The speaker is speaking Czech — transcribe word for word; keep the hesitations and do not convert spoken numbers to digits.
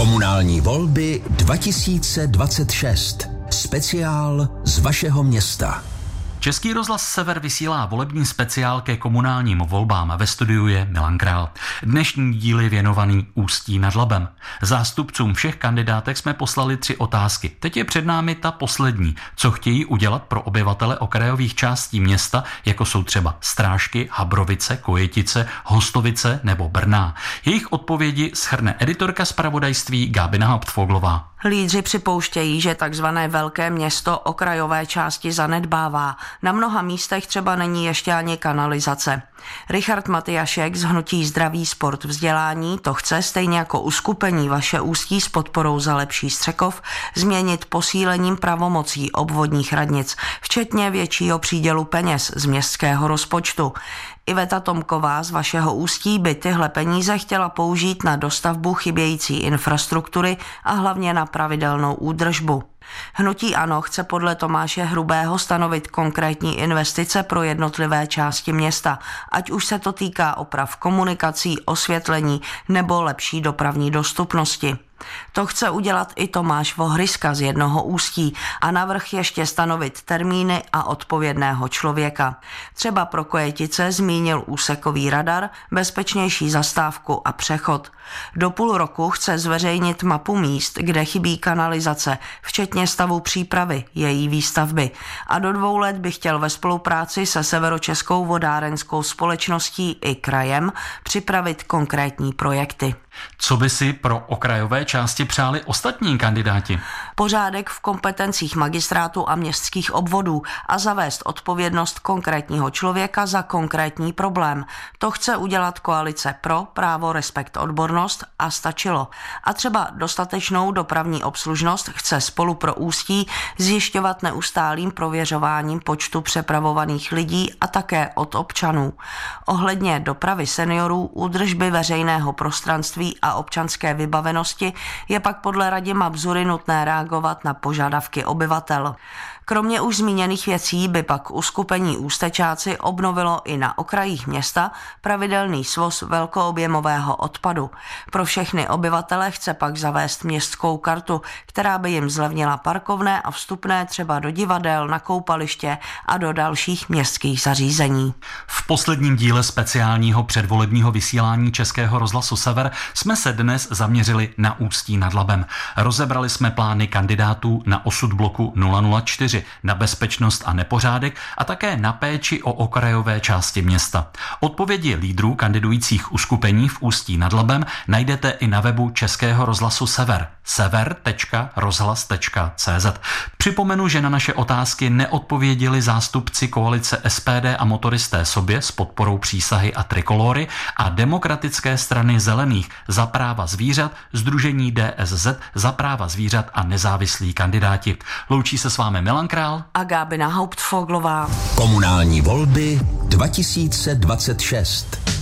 Komunální volby dva tisíce dvacet šest. Speciál z vašeho města. Český rozhlas Sever vysílá volební speciál ke komunálním volbám. Ve studiu je Milan Král. Dnešní díl je věnovaný Ústí nad Labem. Zástupcům všech kandidátek jsme poslali tři otázky. Teď je před námi ta poslední. Co chtějí udělat pro obyvatele okrajových částí města, jako jsou třeba Strážky, Habrovice, Kojetice, Hostovice nebo Brna? Jejich odpovědi shrne editorka zpravodajství Gábina Hauptfoglová. Lídři připouštějí, že takzvané velké město okrajové části zanedbává. Na mnoha místech třeba není ještě ani kanalizace. Richard Matyášek z hnutí Zdraví, sport, vzdělání to chce, stejně jako uskupení Vaše Ústí s podporou Za lepší Střekov, změnit posílením pravomocí obvodních radnic, včetně většího přídělu peněz z městského rozpočtu. Iveta Tomková z Vašeho Ústí by tyhle peníze chtěla použít na dostavbu chybějící infrastruktury a hlavně na pravidelnou údržbu. Hnutí ANO chce podle Tomáše Hrubého stanovit konkrétní investice pro jednotlivé části města, ať už se to týká oprav komunikací, osvětlení nebo lepší dopravní dostupnosti. To chce udělat i Tomáš Vohryska z Jednoho Ústí a navrch ještě stanovit termíny a odpovědného člověka. Třeba pro Kojetice zmínil úsekový radar, bezpečnější zastávku a přechod. Do půl roku chce zveřejnit mapu míst, kde chybí kanalizace, včetně stavu přípravy její výstavby. A do dvou let by chtěl ve spolupráci se Severočeskou vodárenskou společností i krajem připravit konkrétní projekty. Co by si pro okrajové části přáli ostatní kandidáti? Pořádek v kompetencích magistrátu a městských obvodů a zavést odpovědnost konkrétního člověka za konkrétní problém. To chce udělat koalice Pro, Právo, Respekt, Odbornost a stačilo. A třeba dostatečnou dopravní obslužnost chce Spolu pro Ústí zjišťovat neustálým prověřováním počtu přepravovaných lidí a také od občanů. Ohledně dopravy seniorů, údržby veřejného prostranství a občanské vybavenosti je pak podle Radima Bzury nutné reagovat na požadavky obyvatel. Kromě už zmíněných věcí by pak uskupení Ústečáci obnovilo i na okrajích města pravidelný svoz velkoobjemového odpadu. Pro všechny obyvatele chce pak zavést městskou kartu, která by jim zlevnila parkovné a vstupné třeba do divadel, na koupaliště a do dalších městských zařízení. V posledním díle speciálního předvolebního vysílání Českého rozhlasu Sever jsme se dnes zaměřili na Ústí nad Labem. Rozebrali jsme plány kandidátů na osud bloku nula nula čtyři, na bezpečnost a nepořádek a také na péči o okrajové části města. Odpovědi lídrů kandidujících uskupení v Ústí nad Labem najdete i na webu Českého rozhlasu Sever sever tečka rozhlas tečka cé zet. Připomenu, že na naše otázky neodpověděli zástupci koalice S P D a Motoristé sobě s podporou Přísahy a Trikolory a Demokratické strany zelených za práva zvířat, Sdružení D S Z za práva zvířat a nezávislí kandidáti. Loučí se s vámi Milan Král a Gábina Hauptfoglová. Komunální volby dva tisíce dvacet šest.